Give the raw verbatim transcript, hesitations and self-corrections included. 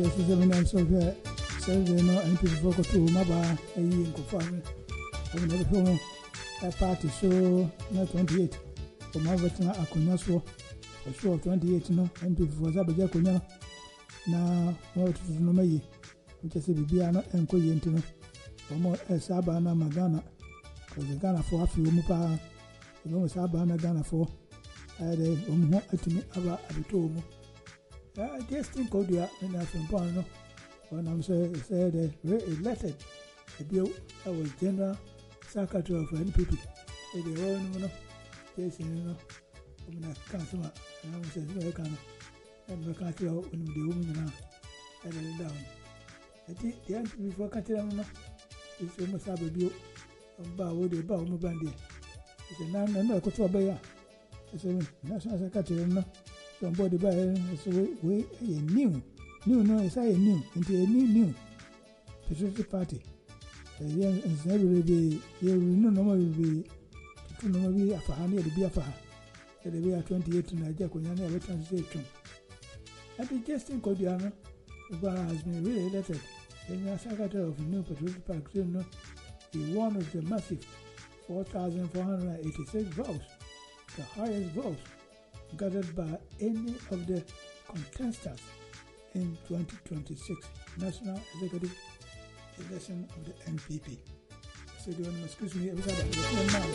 This is the name of the Saturday no and people go to Maba a year in Kofan. When the film a party show not twenty-eight. From Mavatana Akunaso, a show of twenty-eight no and people was Abaja Kunya. Now, more to the Nomay, which is a Bibiana and Koyentino, or more as Sabana Magana, because the Ghana for a few Mupa, the most Sabana Ghana for. I had a more at me about Abitomo. I just think of the when from Pano when I'm said very elected a bill I was general secretary of N P P. They were no Jason, you know, when I can't come up and I said, I can't and I can't tell when the woman I let it down. I think the N P P for Catalana is almost a bill about what they bow Mubandi. It's a non and I could obey. I said, National Secretary. Somebody by so we a new, new, no, it's a new, into a new, new Patriotic Party. A young and never will be, you will no more will be, to no be a Fahani, the Biafa, at the year twenty-eight in Nigeria, when I never translate. I think Justin Codiano, has been really elected. The Secretary of the new Patriotic Party, he won of the massive four thousand four hundred eighty-six votes, the highest votes gathered by any of the contestants in twenty twenty-six National Executive Election of the N P P. So, do you want to excuse me?